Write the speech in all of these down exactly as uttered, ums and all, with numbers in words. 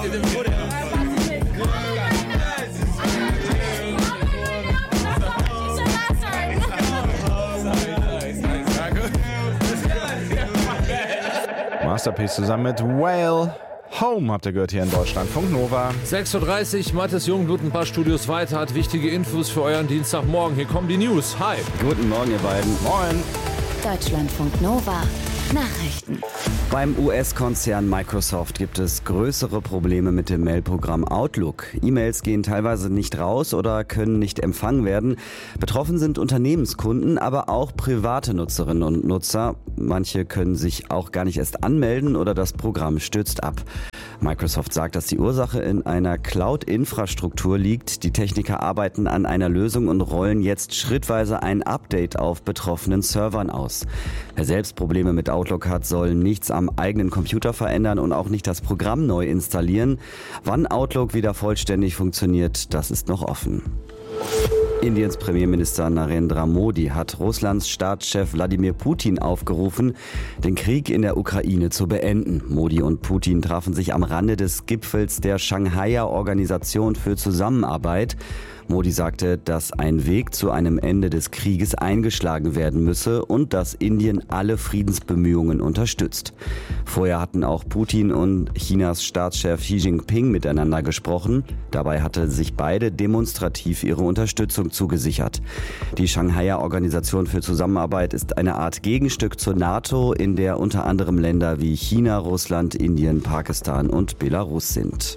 Masterpiece zusammen mit Whale. Home habt ihr gehört hier in Deutschland. Funk Nova. sechs Uhr dreißig, Mathis Jungblut ein paar Studios weiter, hat wichtige Infos für euren Dienstagmorgen. Hier kommen die News. Hi. Guten Morgen, ihr beiden. Moin. Deutschlandfunk Nova. Nachrichten. Beim U S-Konzern Microsoft gibt es größere Probleme mit dem Mailprogramm Outlook. E-Mails gehen teilweise nicht raus oder können nicht empfangen werden. Betroffen sind Unternehmenskunden, aber auch private Nutzerinnen und Nutzer. Manche können sich auch gar nicht erst anmelden oder das Programm stürzt ab. Microsoft sagt, dass die Ursache in einer Cloud-Infrastruktur liegt. Die Techniker arbeiten an einer Lösung und rollen jetzt schrittweise ein Update auf betroffenen Servern aus. Wer selbst Probleme mit Outlook hat, soll nichts am eigenen Computer verändern und auch nicht das Programm neu installieren. Wann Outlook wieder vollständig funktioniert, das ist noch offen. Indiens Premierminister Narendra Modi hat Russlands Staatschef Wladimir Putin aufgerufen, den Krieg in der Ukraine zu beenden. Modi und Putin trafen sich am Rande des Gipfels der Shanghaier Organisation für Zusammenarbeit. Modi sagte, dass ein Weg zu einem Ende des Krieges eingeschlagen werden müsse und dass Indien alle Friedensbemühungen unterstützt. Vorher hatten auch Putin und Chinas Staatschef Xi Jinping miteinander gesprochen. Dabei hatte sich beide demonstrativ ihre Unterstützung zugesichert. Die Shanghaier Organisation für Zusammenarbeit ist eine Art Gegenstück zur NATO, in der unter anderem Länder wie China, Russland, Indien, Pakistan und Belarus sind.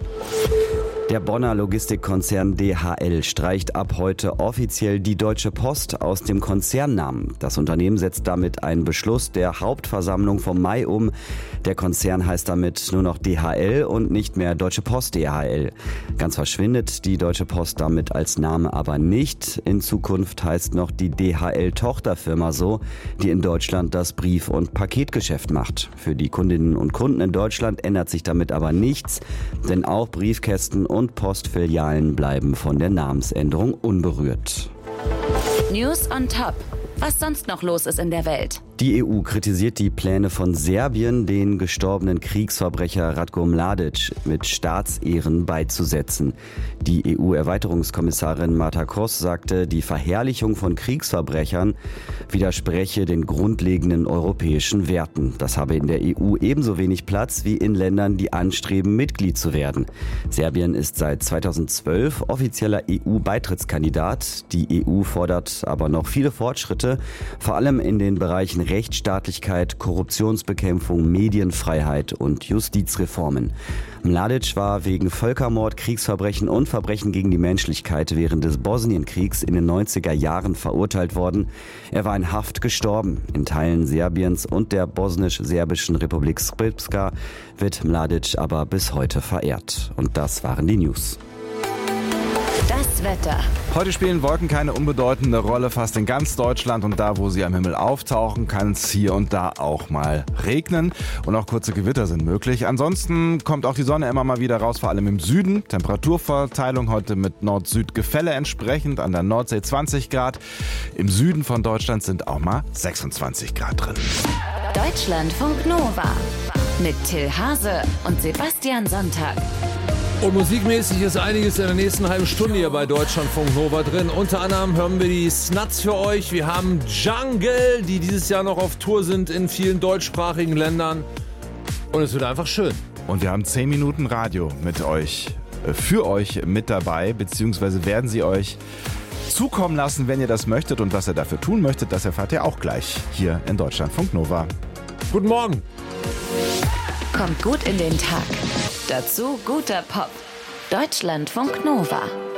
Der Bonner Logistikkonzern D H L streicht ab heute offiziell die Deutsche Post aus dem Konzernnamen. Das Unternehmen setzt damit einen Beschluss der Hauptversammlung vom Mai um. Der Konzern heißt damit nur noch D H L und nicht mehr Deutsche Post D H L. Ganz verschwindet die Deutsche Post damit als Name aber nicht. In Zukunft heißt noch die D H L-Tochterfirma so, die in Deutschland das Brief- und Paketgeschäft macht. Für die Kundinnen und Kunden in Deutschland ändert sich damit aber nichts, denn auch Briefkästen und und Postfilialen bleiben von der Namensänderung unberührt. News on Top. Was sonst noch los ist in der Welt? Die E U kritisiert die Pläne von Serbien, den gestorbenen Kriegsverbrecher Ratko Mladic mit Staatsehren beizusetzen. Die E U-Erweiterungskommissarin Marta Kross sagte, die Verherrlichung von Kriegsverbrechern widerspreche den grundlegenden europäischen Werten. Das habe in der E U ebenso wenig Platz wie in Ländern, die anstreben, Mitglied zu werden. Serbien ist seit zweitausendzwölf offizieller E U-Beitrittskandidat. Die E U fordert aber noch viele Fortschritte, vor allem in den Bereichen Rechtsstaatlichkeit, Korruptionsbekämpfung, Medienfreiheit und Justizreformen. Mladic war wegen Völkermord, Kriegsverbrechen und Verbrechen gegen die Menschlichkeit während des Bosnienkriegs in den neunziger Jahren verurteilt worden. Er war in Haft gestorben. In Teilen Serbiens und der bosnisch-serbischen Republik Srpska wird Mladic aber bis heute verehrt. Und das waren die News. Das Wetter. Heute spielen Wolken keine unbedeutende Rolle, fast in ganz Deutschland, und da, wo sie am Himmel auftauchen, kann es hier und da auch mal regnen und auch kurze Gewitter sind möglich. Ansonsten kommt auch die Sonne immer mal wieder raus, vor allem im Süden. Temperaturverteilung heute mit Nord-Süd-Gefälle entsprechend, an der Nordsee zwanzig Grad. Im Süden von Deutschland sind auch mal sechsundzwanzig Grad drin. Deutschlandfunk Nova mit Till Hase und Sebastian Sonntag. Und musikmäßig ist einiges in der nächsten halben Stunde hier bei Deutschlandfunk Nova drin. Unter anderem hören wir die Snuts für euch. Wir haben Jungle, die dieses Jahr noch auf Tour sind in vielen deutschsprachigen Ländern. Und es wird einfach schön. Und wir haben zehn Minuten Radio mit euch, äh, für euch mit dabei, beziehungsweise werden sie euch zukommen lassen, wenn ihr das möchtet. Und was ihr dafür tun möchtet, das erfahrt ihr auch gleich hier in Deutschlandfunk Nova. Guten Morgen. Kommt gut in den Tag. Dazu guter Pop. Deutschlandfunk Nova.